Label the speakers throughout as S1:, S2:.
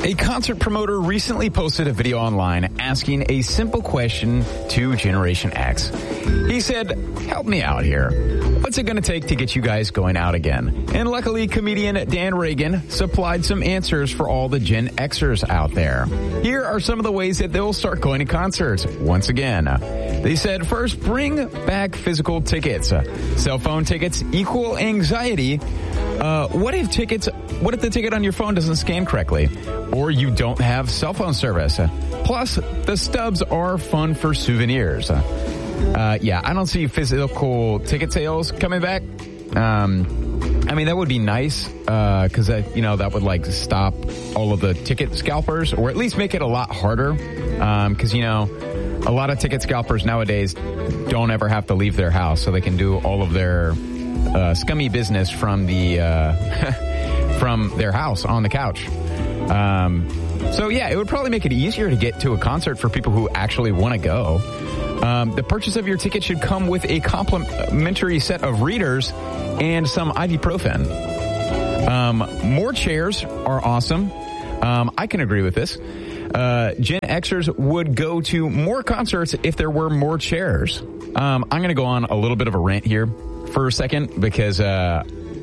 S1: A concert promoter recently posted a video online asking a simple question to Generation X. He said, "Help me out here. What's it going to take to get you guys going out again?" And luckily, comedian Dan Reagan supplied some answers for all the Gen Xers out there. Here are some of the ways that they'll start going to concerts once again. They said, first, bring back physical tickets. Cell phone tickets equal anxiety. What if the ticket on your phone doesn't scan correctly? Or you don't have cell phone service? Plus, the stubs are fun for souvenirs. I don't see physical ticket sales coming back. I mean, that would be nice, because that would stop all of the ticket scalpers, or at least make it a lot harder. Because, a lot of ticket scalpers nowadays don't ever have to leave their house, so they can do all of their scummy business from the from their house on the couch. It would probably make it easier to get to a concert for people who actually want to go. The purchase of your ticket should come with a complimentary set of readers and some ibuprofen. More chairs are awesome. I can agree with this. Gen Xers would go to more concerts if there were more chairs. I'm going to go on a little bit of a rant here for a second, because I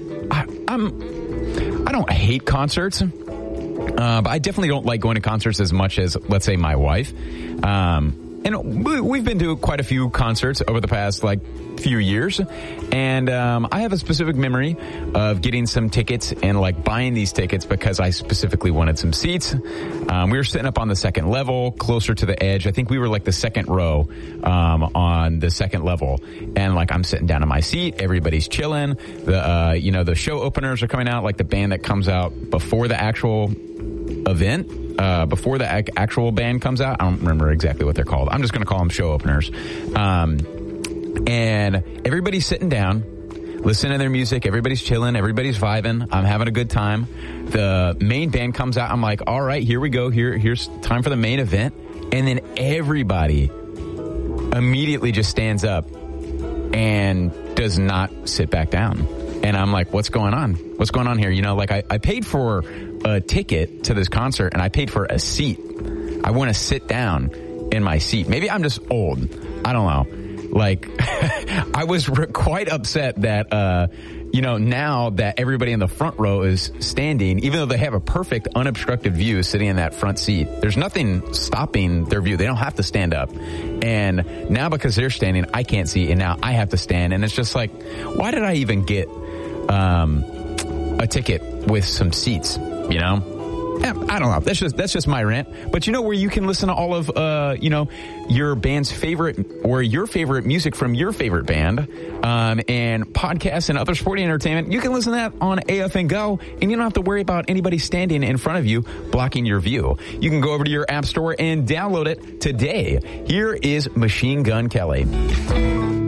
S1: don't hate concerts, but I definitely don't like going to concerts as much as, let's say, my wife. And we've been to quite a few concerts over the past, few years. And I have a specific memory of getting some tickets and, buying these tickets because I specifically wanted some seats. We were sitting up on the second level, closer to the edge. I think we were, the second row on the second level. And, I'm sitting down in my seat. Everybody's chilling. The show openers are coming out, the band that comes out before the actual event. Before the actual band comes out. I don't remember exactly what they're called. I'm just going to call them show openers. And everybody's sitting down, listening to their music. Everybody's chilling. Everybody's vibing. I'm having a good time. The main band comes out. I'm like, all right, here we go. Here's time for the main event. And then everybody immediately just stands up and does not sit back down. And I'm like, what's going on? What's going on here? I paid for a ticket to this concert, and I paid for a seat. I want to sit down in my seat. Maybe I'm just old. I don't know. I was quite upset that, now that everybody in the front row is standing, even though they have a perfect unobstructed view sitting in that front seat, there's nothing stopping their view. They don't have to stand up. And now because they're standing, I can't see, and now I have to stand. And it's just why did I even get a ticket with some seats, I don't know. That's just my rant. But where you can listen to all of, your band's favorite or your favorite music from your favorite band, and podcasts and other sporting entertainment, you can listen to that on AFN Go, and you don't have to worry about anybody standing in front of you blocking your view. You can go over to your app store and download it today. Here is Machine Gun Kelly.